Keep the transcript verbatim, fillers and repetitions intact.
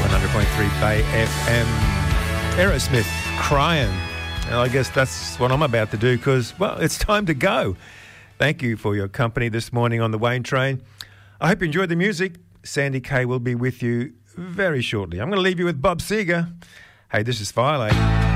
one hundred point three Bay F M. Aerosmith, Crying. And I guess that's what I'm about to do because, well, it's time to go. Thank you for your company this morning on the Wayne Train. I hope you enjoyed the music. Sandy Kay will be with you very shortly. I'm going to leave you with Bob Seger. Hey, this is Firelake.